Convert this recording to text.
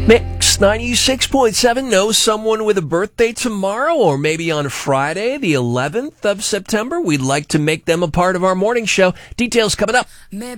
Mix 96.7 knows someone with a birthday tomorrow or maybe on Friday, the 11th of September. We'd like to make them a part of our morning show. Details coming up.